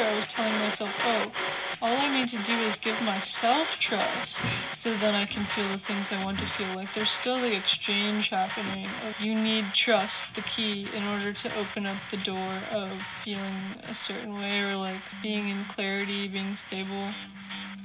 I was telling myself, oh, all I need to do is give myself trust so then I can feel the things I want to feel. Like, there's still the exchange happening of you need trust, the key, in order to open up the door of feeling a certain way or like being in clarity, being stable.